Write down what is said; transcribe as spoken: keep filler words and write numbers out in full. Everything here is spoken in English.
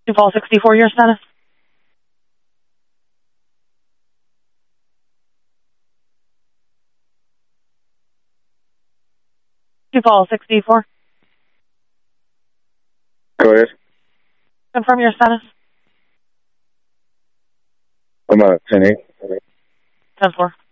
Duval sixty-four, your status? Duval sixty-four. Go ahead. Confirm your status. I'm at ten eight. ten four.